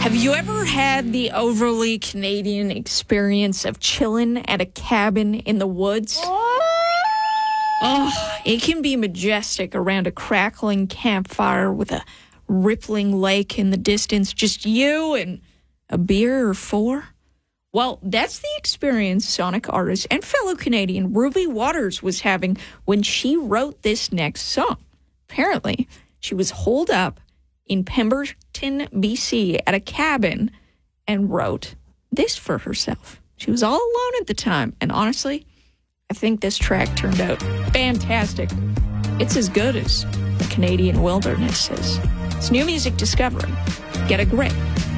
Have you ever had the overly Canadian experience of chilling at a cabin in the woods? Oh, it can be majestic around a crackling campfire with a rippling lake in the distance, just you and a beer or four. Well, that's the experience sonic artist and fellow Canadian Ruby Waters was having when she wrote this next song. Apparently, she was holed up in Pemberton, BC at a cabin and wrote this for herself. She was all alone at the time, and honestly, I think this track turned out fantastic. It's as good as the Canadian wilderness is. It's New Music Discovery. Get a grip.